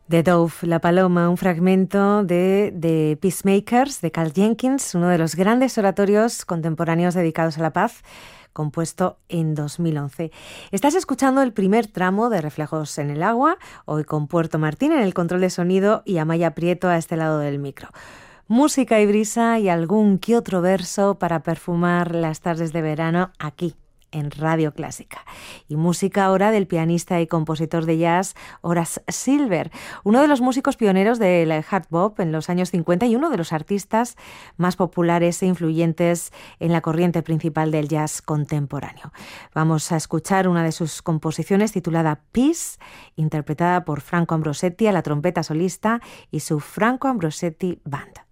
The Dove, La Paloma, un fragmento de The Peacemakers de Carl Jenkins, uno de los grandes oratorios contemporáneos dedicados a la paz, compuesto en 2011. Estás escuchando el primer tramo de Reflejos en el Agua, hoy con Puerto Martín en el control de sonido y Amaya Prieto a este lado del micro. Música y brisa y algún que otro verso para perfumar las tardes de verano aquí, en Radio Clásica. Y música ahora del pianista y compositor de jazz Horace Silver, uno de los músicos pioneros del hard bop en los años 50 y uno de los artistas más populares e influyentes en la corriente principal del jazz contemporáneo. Vamos a escuchar una de sus composiciones titulada Peace, interpretada por Franco Ambrosetti a la trompeta solista y su Franco Ambrosetti Band.